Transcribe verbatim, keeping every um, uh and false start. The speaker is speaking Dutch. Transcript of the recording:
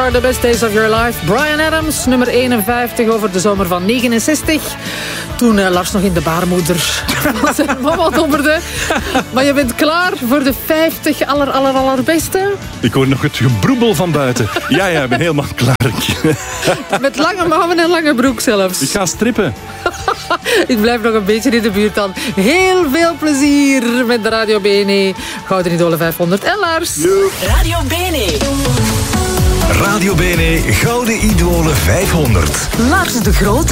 are the best days of your life. Bryan Adams, nummer eenenvijftig over de zomer van negenenzestig. Toen uh, Lars nog in de baarmoeder van zijn mama dobberde. Maar je bent klaar voor de vijftig aller, aller, allerbeste? Ik hoor nog het gebroebel van buiten. Ja, ja, ik ben helemaal klaar. Met lange mouwen en lange broek zelfs. Ik ga strippen. Ik blijf nog een beetje in de buurt dan. Heel veel plezier met de Radio B N E. Gouden Idolen vijfhonderd en Lars. Yo. Radio B N E. Radio B N E Gouden Idolen vijfhonderd. Lars de Grote.